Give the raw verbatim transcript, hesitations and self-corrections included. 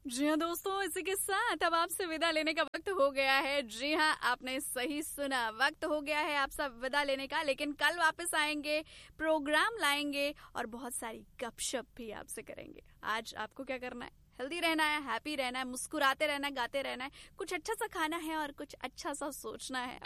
जी हाँ दोस्तों, इसी के साथ अब आपसे विदा लेने का वक्त हो गया है। जी हाँ, आपने सही सुना, वक्त हो गया है आपसे विदा लेने का। लेकिन कल वापस आएंगे, प्रोग्राम लाएंगे और बहुत सारी गपशप भी आपसे करेंगे। आज आपको क्या करना है? हेल्दी रहना है, हैप्पी रहना है, मुस्कुराते रहना है, गाते रहना है, कुछ अच्छा सा खाना है और कुछ अच्छा सा सोचना है।